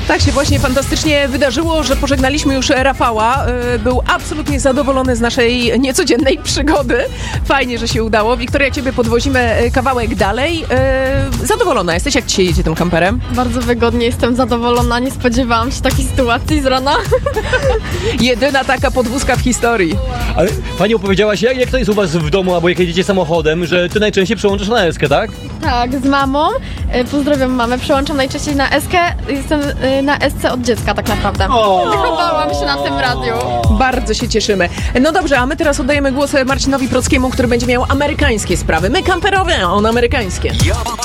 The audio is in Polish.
Tak się właśnie fantastycznie wydarzyło, że pożegnaliśmy już Rafała. Był absolutnie zadowolony z naszej niecodziennej przygody. Fajnie, że się udało. Wiktoria, ciebie podwozimy kawałek dalej. Zadowolona jesteś? Jak ci się jedzie tym kamperem? Bardzo wygodnie, jestem zadowolona. Nie spodziewałam się takiej sytuacji z rana. Jedyna taka podwózka w historii. Ale pani opowiedziałaś, jak to jest u was w domu, albo jak jedziecie samochodem, że ty najczęściej przełączasz na eskę, tak? Tak, z mamą. Pozdrawiam mamę. Przełączam najczęściej na eskę. Jestem na esce od dziecka tak naprawdę. Wychowałam się na tym radiu. Bardzo się cieszymy. No dobrze, a my teraz oddajemy głos Marcinowi Prockiemu, który będzie miał amerykańskie sprawy. My kamperowe, a on amerykańskie.